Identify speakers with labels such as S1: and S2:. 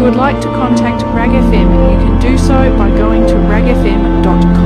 S1: would like to contact RAG FM, you can do so by going to ragfm.com.